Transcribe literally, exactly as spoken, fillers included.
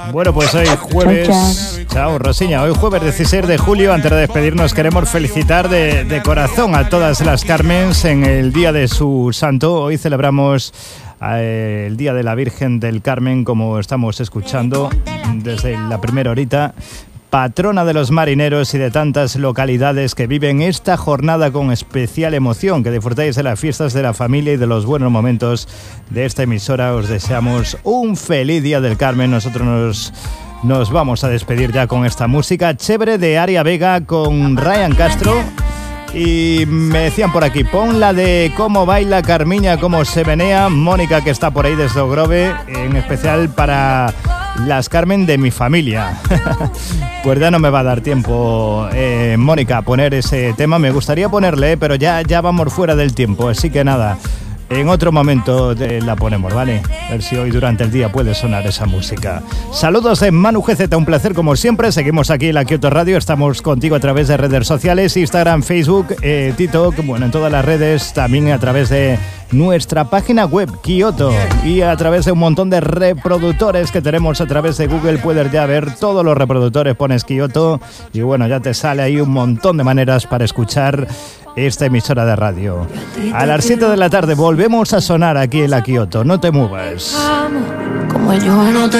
Bueno, pues hoy jueves, chao Rosiña, hoy jueves dieciséis de julio, antes de despedirnos queremos felicitar de, de corazón a todas las Carmens en el día de su santo. Hoy celebramos eh, el día de la Virgen del Carmen, como estamos escuchando desde la primera horita, patrona de los marineros y de tantas localidades que viven esta jornada con especial emoción. Que disfrutáis de las fiestas de la familia y de los buenos momentos de esta emisora. Os deseamos un feliz día del Carmen. Nosotros nos, nos vamos a despedir ya con esta música chévere de Aria Vega con Ryan Castro. Y me decían por aquí, pon la de cómo baila Carmiña, cómo se menea. Mónica, que está por ahí desde Ogrove, en especial para las Carmen de mi familia. Pues ya no me va a dar tiempo, eh, Mónica, a poner ese tema. Me gustaría ponerle, pero ya, ya vamos fuera del tiempo. Así que nada, en otro momento la ponemos, ¿vale? A ver si hoy durante el día puede sonar esa música. Saludos de Manu G Z, un placer como siempre. Seguimos aquí en la Kyoto Radio. Estamos contigo a través de redes sociales, Instagram, Facebook, eh, TikTok, bueno, en todas las redes. También a través de nuestra página web Kyoto y a través de un montón de reproductores que tenemos a través de Google. Puedes ya ver todos los reproductores, pones Kyoto y bueno, ya te sale ahí un montón de maneras para escuchar esta emisora de radio. A las siete de la tarde volvemos a sonar aquí en la Kyoto. No te muevas. Como yo no te